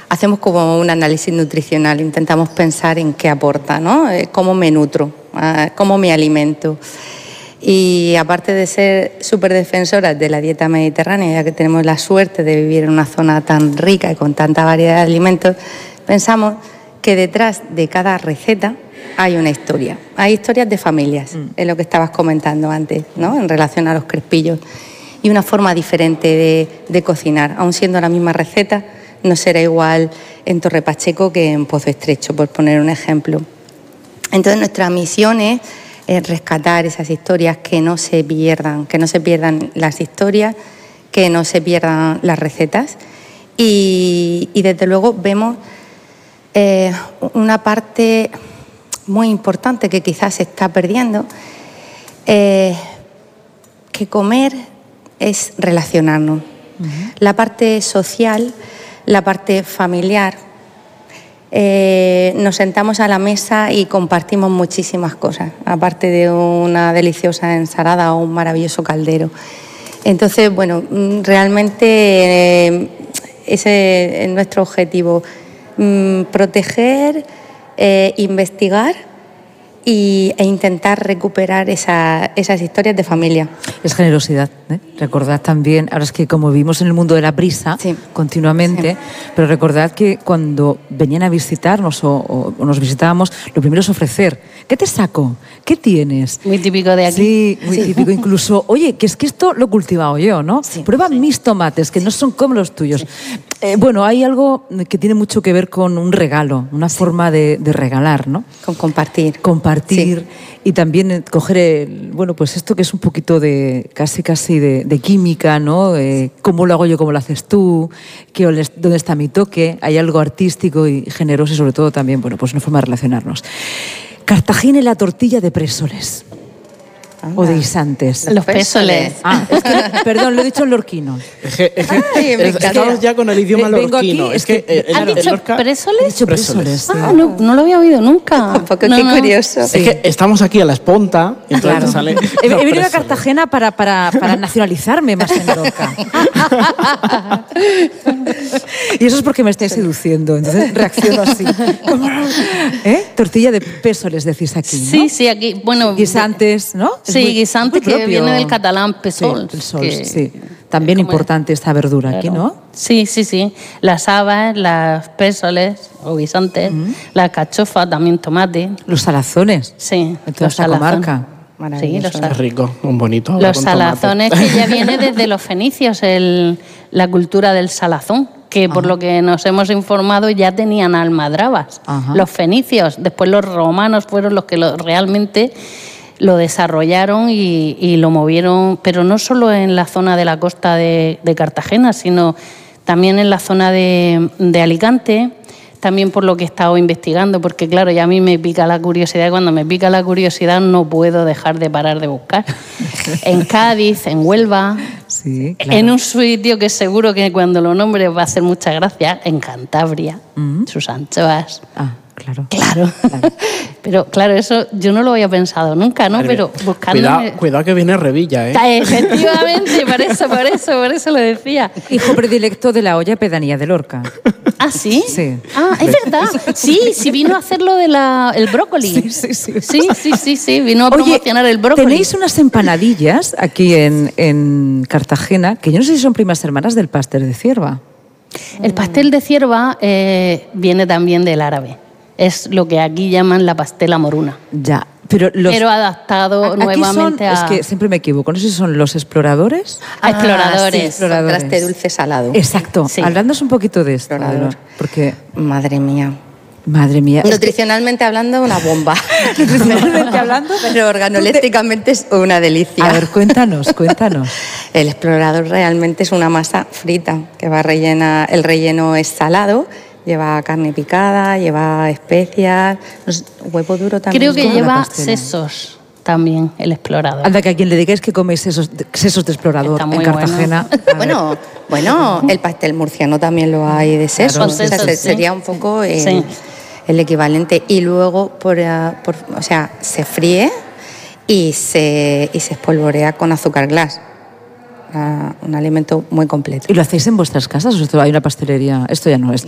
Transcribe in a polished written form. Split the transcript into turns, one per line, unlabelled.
hacemos como un análisis nutricional, intentamos pensar en qué aporta, ¿no? Cómo me nutro, cómo me alimento. Y aparte de ser súper defensoras de la dieta mediterránea, ya que tenemos la suerte de vivir en una zona tan rica y con tanta variedad de alimentos, pensamos que detrás de cada receta hay una historia. Hay historias de familias, es lo que estabas comentando antes, ¿no? En relación a los crespillos. Y una forma diferente de cocinar. Aun siendo la misma receta, no será igual en Torre Pacheco que en Pozo Estrecho, por poner un ejemplo. Entonces, nuestra misión es rescatar esas historias, que no se pierdan las historias, que no se pierdan las recetas. Y desde luego vemos una parte muy importante que quizás se está perdiendo, que comer es relacionarnos. La parte social, la parte familiar, nos sentamos a la mesa y compartimos muchísimas cosas, aparte de una deliciosa ensalada o un maravilloso caldero. Entonces, bueno, realmente ese es nuestro objetivo, proteger, investigar e intentar recuperar esas historias de familia.
Es generosidad, ¿eh? Recordad también, ahora es que como vivimos en el mundo de la prisa, sí, continuamente, sí, pero recordad que cuando venían a visitarnos o nos visitábamos, lo primero es ofrecer. ¿Qué te saco? ¿Qué tienes?
Muy típico de aquí.
Sí, muy típico. Incluso, oye, que es que esto lo he cultivado yo, ¿no? Sí, prueba mis tomates, que no son como los tuyos. Sí. Bueno, hay algo que tiene mucho que ver con un regalo, una forma de regalar, ¿no?
Con compartir.
Sí. Y también coger, bueno, pues esto que es un poquito de casi de química, ¿no? ¿Cómo lo hago yo, cómo lo haces tú? ¿Dónde está mi toque? Hay algo artístico y generoso y sobre todo también, bueno, pues una forma de relacionarnos. Cartagena y la tortilla de présoles. O de guisantes.
Los pésoles.
Es que, perdón, lo he dicho en lorquino.
Estamos ya con el idioma lorquino.
¿Has dicho présoles?
He dicho présoles. Sí.
No lo había oído nunca.
Un poco qué curioso.
Sí. Es que estamos aquí a la esponta y entonces te sale...
He venido a Cartagena para nacionalizarme más en Lorca. Y eso es porque me estáis seduciendo, entonces reacciono así. Tortilla de pésoles, decís aquí, ¿no?
Sí, aquí, bueno...
Guisantes, ¿no?
Sí, guisante que viene del catalán pésol.
Sí, sí. También importante esta verdura, claro, aquí, ¿no?
Sí. Las habas, las pésoles o guisantes, la cachofa, también tomate.
Los salazones.
Sí.
En toda esta comarca.
Sí,
es rico, un bonito.
Los salazones, que ya viene desde los fenicios, la cultura del salazón, que por lo que nos hemos informado ya tenían almadrabas. Los fenicios, después los romanos fueron los que realmente lo desarrollaron y lo movieron, pero no solo en la zona de la costa de Cartagena, sino también en la zona de Alicante, también por lo que he estado investigando, porque claro, ya a mí me pica la curiosidad y cuando me pica la curiosidad no puedo dejar de parar de buscar. En Cádiz, en Huelva, sí, claro, en un sitio que seguro que cuando lo nombre va a hacer mucha gracia, en Cantabria, sus anchoas. Claro. Pero claro, eso yo no lo había pensado nunca, ¿no? Pero buscando...
Cuidado que viene Revilla, ¿eh?
Efectivamente, por eso lo decía.
Hijo predilecto de la olla pedanía de Lorca.
¿Ah, sí?
Sí.
Ah, es verdad. Sí, vino a hacer lo del brócoli. Sí, vino a promocionar el brócoli.
Tenéis unas empanadillas aquí en Cartagena, que yo no sé si son primas hermanas del pastel de cierva.
El pastel de cierva viene también del árabe. Es lo que aquí llaman la pastela moruna.
Ya,
pero adaptado nuevamente
Es que siempre me equivoco, no sé si son los exploradores.
Exploradores.
Sí, contraste dulce salado.
Exacto. Sí. Hablándonos un poquito de esto. Porque...
Madre mía.
Nutricionalmente
hablando, una bomba.
Nutricionalmente hablando.
Pero organolépticamente es una delicia.
A ver, cuéntanos.
El explorador realmente es una masa frita que va rellena, el relleno es salado. Lleva carne picada, lleva especias, huevo duro también.
Creo que lleva sesos también, el explorador.
Anda, que a quien le digáis que coméis sesos de explorador en Cartagena.
Bueno, el pastel murciano también lo hay de sesos.
Con sesos,
sería un poco el equivalente. Y luego, se fríe y se espolvorea con azúcar glass. Un alimento muy completo.
¿Y lo hacéis en vuestras casas o hay una pastelería? Esto ya no es.